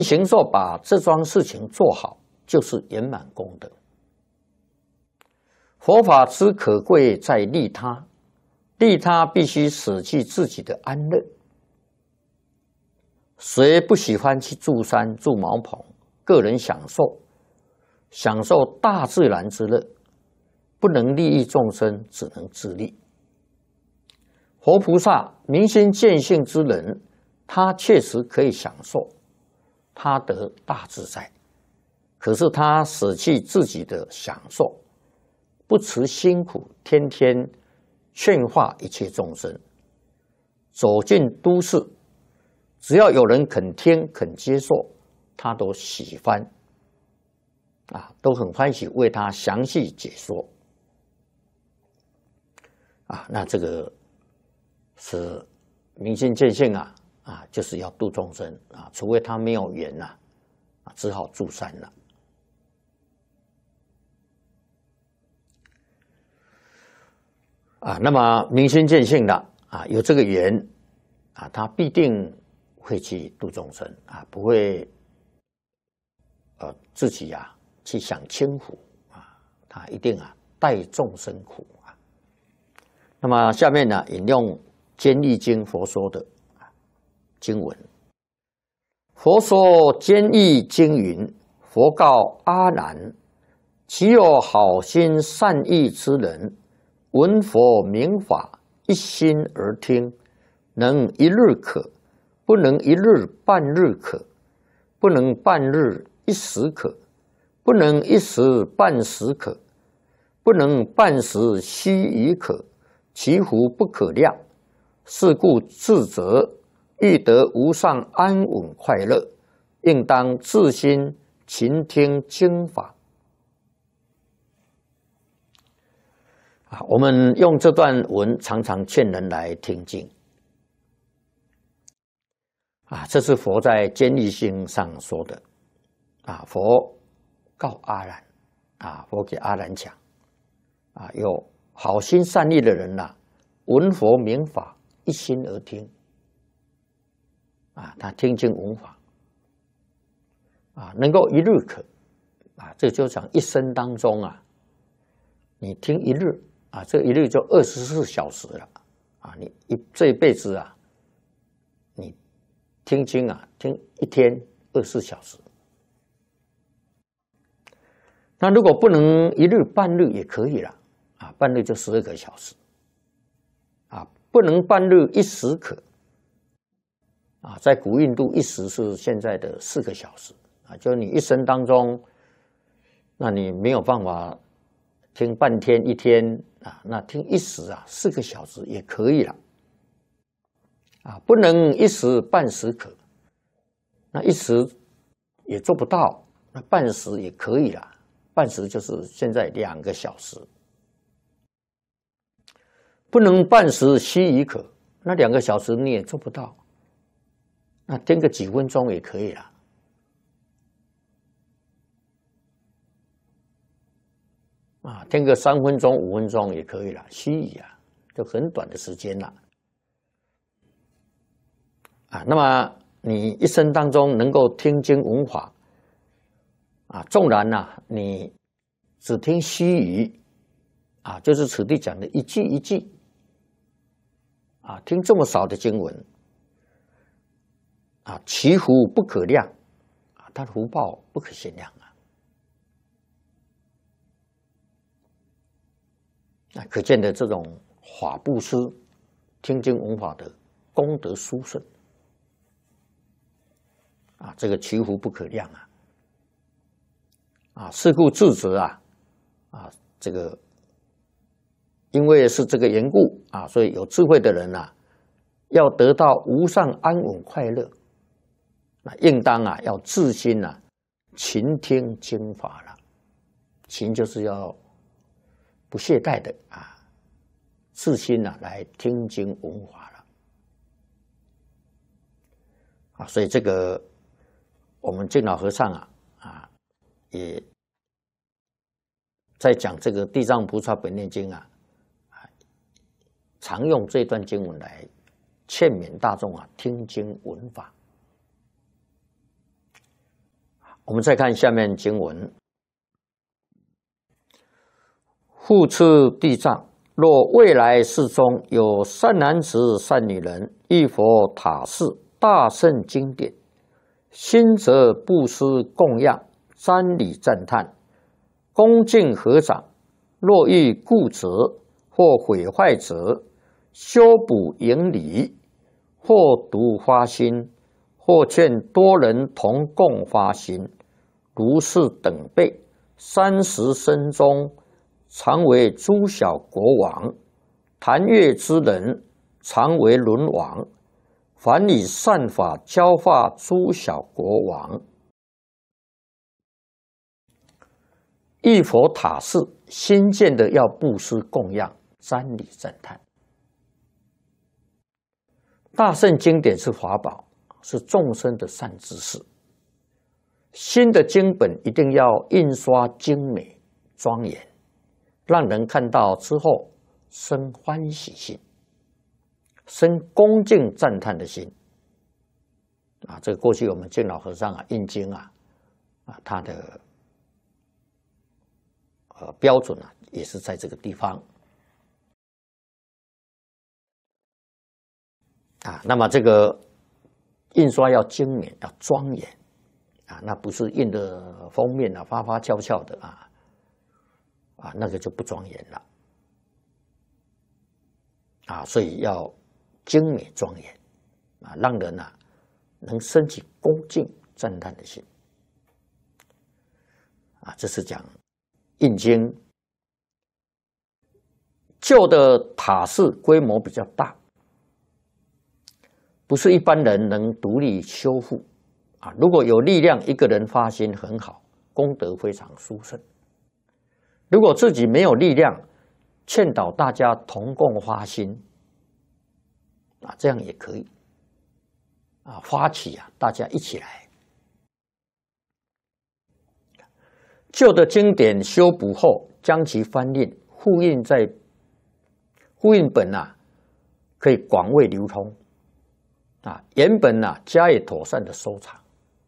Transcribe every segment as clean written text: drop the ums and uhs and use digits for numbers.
行受把这桩事情做好，就是圆满功德。佛法之可贵在利他，利他必须舍弃自己的安乐。谁不喜欢去住山住茅棚，个人享受大自然之乐？不能利益众生，只能自利。活菩萨明心见性之人，他确实可以享受，他得大自在。可是他舍弃自己的享受，不辞辛苦，天天劝化一切众生。走进都市，只要有人肯听肯接受，他都喜欢，都很欢喜为他详细解说。那这个是明心见性就是要度众生除非他没有缘只好住山了。那么明心见性的有这个缘他必定会去度众生不会自己去享清苦他一定带众生苦那么下面呢，引用《坚义经》佛说的经文。佛说坚义经云：佛告阿难，其有好心善意之人，闻佛明法，一心而听，能一日可，不能一日半日可，不能半日一时可，不能一时半时可，不能半时须臾可，其福不可量。是故自责欲得无上安稳快乐，应当自心勤听经法。我们用这段文常常劝人来听经这是佛在坚义经上说的佛告阿难佛给阿难讲有好心善意的人闻佛明法，一心而听他听经闻法能够一日可这就讲一生当中你听一日这一日就24小时了你这一辈子你听经听一天24小时。那如果不能一日半日也可以了半日就12个小时不能半日一时可在古印度一时是现在的4个小时就你一生当中，那你没有办法听半天一天那听一时4个小时也可以了不能一时半时可，那一时也做不到，那半时也可以了，半时就是现在2个小时。不能半时须臾可，那2个小时你也做不到，那听个几分钟也可以了。听个3分钟5分钟也可以了，须臾就很短的时间了。那么你一生当中能够听经闻法纵然你只听须臾就是此地讲的一句一句听这么少的经文其福不可量他的福报不可限量可见的这种法布施听经闻法的功德殊胜这个其福不可量是故自责这个因为是这个缘故所以有智慧的人要得到无上安稳快乐，应当要自心勤听经法了。勤就是要不懈怠的自心来听经闻法了所以这个我们净老和尚也在讲这个地藏菩萨本愿经常用这段经文来劝勉大众听经闻法我们再看下面经文：复次地藏，若未来世中有善男子、善女人，忆佛塔寺大圣经典，心则布施供养，瞻礼赞叹，恭敬合掌。若遇故者或毁坏者，修补营礼，或独发心，或劝多人同共发心，如是等辈，30生中，常为诸小国王；谈阅之人，常为轮王。凡以善法教化诸小国王。忆佛塔寺新建的要布施供养，瞻礼赞叹。大圣经典是法宝，是众生的善知识。新的经本一定要印刷精美庄严，让人看到之后生欢喜心，生恭敬赞叹的心。这个过去我们敬老和尚印经他的标准也是在这个地方那么这个印刷要精美，要庄严那不是印的封面花花俏俏的那个就不庄严了所以要精美庄严让人能升起恭敬赞叹的心这是讲印经。旧的塔寺规模比较大，不是一般人能独立修复如果有力量，一个人发心很好，功德非常殊胜。如果自己没有力量，劝导大家同共发心这样也可以发起大家一起来。旧的经典修补后，将其翻印复印本可以广为流通原本加以妥善的收藏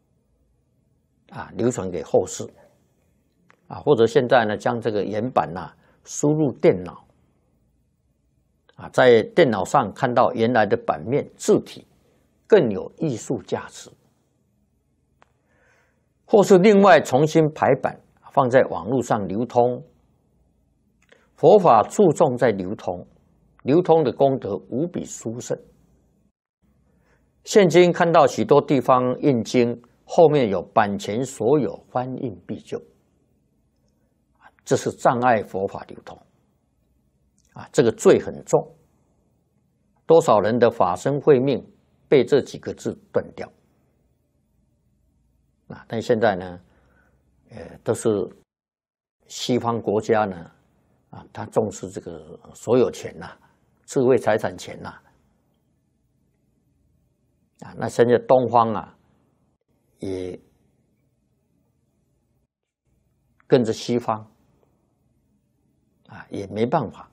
流传给后世或者现在将这个原版输入电脑在电脑上看到原来的版面字体，更有艺术价值。或是另外重新排版放在网络上流通。佛法注重在流通，流通的功德无比殊胜。现今看到许多地方印经后面有版权所有，翻印必究，这是障碍佛法流通这个罪很重。多少人的法身慧命被这几个字断掉但现在呢都是西方国家呢他重视这个所有权智慧财产权那现在东方也跟着西方也没办法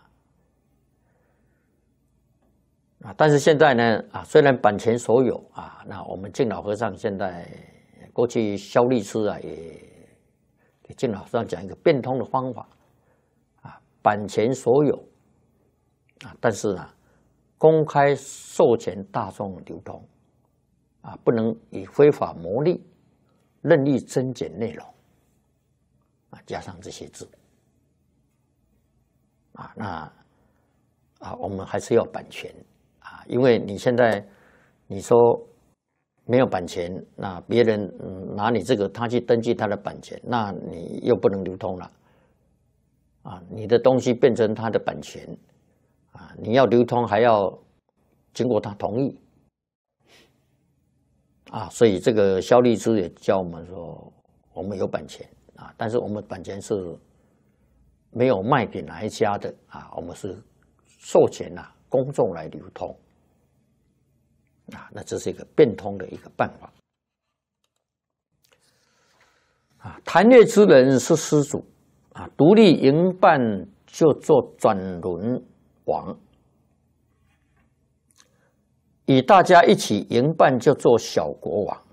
但是现在呢虽然版权所有那我们敬老和尚现在过去萧律师也给敬老和尚讲一个变通的方法版权所有但是公开授权大众流通不能以非法牟利任意增减内容加上这些字那我们还是要版权因为你现在你说没有版权，那别人拿你这个他去登记他的版权，那你又不能流通了你的东西变成他的版权你要流通还要经过他同意所以这个萧律师也教我们说，我们有版权但是我们版权是没有卖给哪一家的我们是授权公众来流通那这是一个变通的一个办法谈阅之人是施主独立营办就做转轮王，与大家一起营办就做小国王